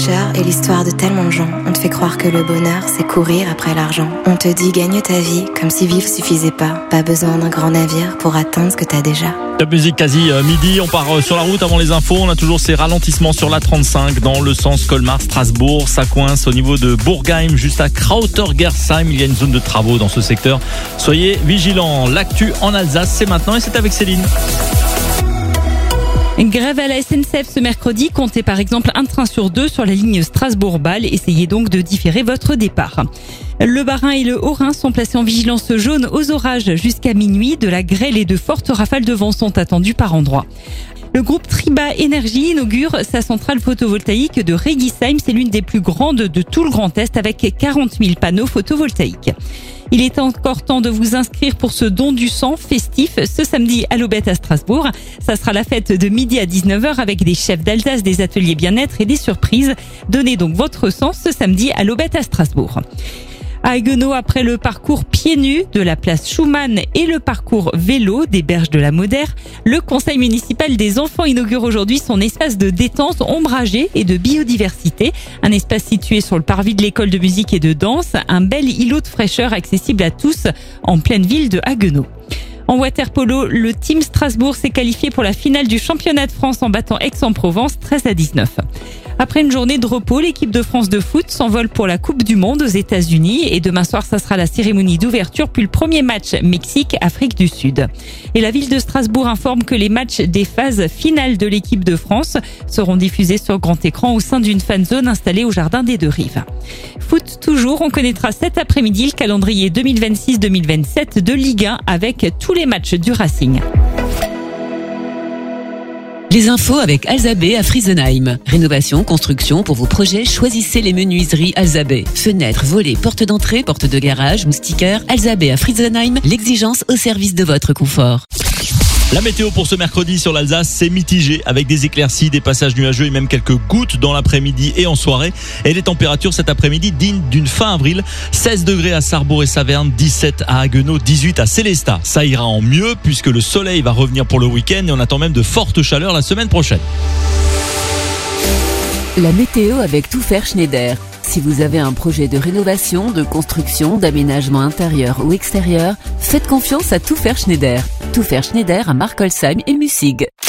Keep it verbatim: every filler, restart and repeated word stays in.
est l'histoire de tellement de gens. On te fait croire que le bonheur, c'est courir après l'argent. On te dit gagne ta vie, comme si vivre suffisait pas. Pas besoin d'un grand navire pour atteindre ce que t'as déjà. La musique quasi euh, midi, on part euh, sur la route avant les infos. On a toujours ces ralentissements sur la trente-cinq dans le sens Colmar-Strasbourg. Ça coince au niveau de Bourgheim, juste à Krauter-Gersheim. Il y a une zone de travaux dans ce secteur. Soyez vigilants. L'actu en Alsace, c'est maintenant et c'est avec Céline. Grève à la S N C F ce mercredi. Comptez par exemple un train sur deux sur la ligne Strasbourg-Bâle. Essayez donc de différer votre départ. Le Bas-Rhin et le Haut-Rhin sont placés en vigilance jaune aux orages jusqu'à minuit. De la grêle et de fortes rafales de vent sont attendues par endroits. Le groupe Triba Energy inaugure sa centrale photovoltaïque de Regisheim. C'est l'une des plus grandes de tout le Grand Est avec quarante mille panneaux photovoltaïques. Il est encore temps de vous inscrire pour ce don du sang festif ce samedi à l'Aubette à Strasbourg. Ça sera la fête de midi à dix-neuf heures avec des chefs d'Alsace, des ateliers bien-être et des surprises. Donnez donc votre sang ce samedi à l'Aubette à Strasbourg. À Haguenau, après le parcours pieds nus de la place Schumann et le parcours vélo des berges de la Moder, le conseil municipal des enfants inaugure aujourd'hui son espace de détente ombragé et de biodiversité. Un espace situé sur le parvis de l'école de musique et de danse, un bel îlot de fraîcheur accessible à tous en pleine ville de Haguenau. En water-polo, le team Strasbourg s'est qualifié pour la finale du championnat de France en battant Aix-en-Provence treize à dix-neuf. Après une journée de repos, l'équipe de France de foot s'envole pour la Coupe du Monde aux États-Unis et demain soir, ça sera la cérémonie d'ouverture puis le premier match Mexique-Afrique du Sud. Et la ville de Strasbourg informe que les matchs des phases finales de l'équipe de France seront diffusés sur grand écran au sein d'une fan zone installée au jardin des Deux Rives. Foot toujours, on connaîtra cet après-midi le calendrier deux mille vingt-six deux mille vingt-sept de Ligue un avec tous les matchs du Racing. Les infos avec Alzabé à Friesenheim. Rénovation, construction, pour vos projets, choisissez les menuiseries Alzabé. Fenêtres, volets, portes d'entrée, portes de garage, moustiquaires. Alzabé à Friesenheim, l'exigence au service de votre confort. La météo pour ce mercredi sur l'Alsace, c'est mitigé avec des éclaircies, des passages nuageux et même quelques gouttes dans l'après-midi et en soirée. Et les températures cet après-midi dignes d'une fin avril. seize degrés à Sarrebourg et Saverne, dix-sept à Haguenau, dix-huit à Sélestat. Ça ira en mieux puisque le soleil va revenir pour le week-end et on attend même de fortes chaleurs la semaine prochaine. La météo avec Tout Faire Schneider. Si vous avez un projet de rénovation, de construction, d'aménagement intérieur ou extérieur, faites confiance à Tout Faire Schneider. Tout Faire Schneider à Markolsheim et Mussig.